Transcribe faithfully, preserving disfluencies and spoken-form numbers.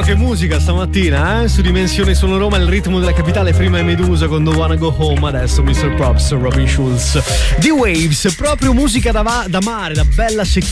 che musica stamattina, eh? Su Dimensione Sono Roma, il ritmo della capitale, prima è Medusa con Don't Wanna Go Home, adesso mister Props, Robin Schulz. The Waves, proprio musica da, va- da mare, da bella secchia.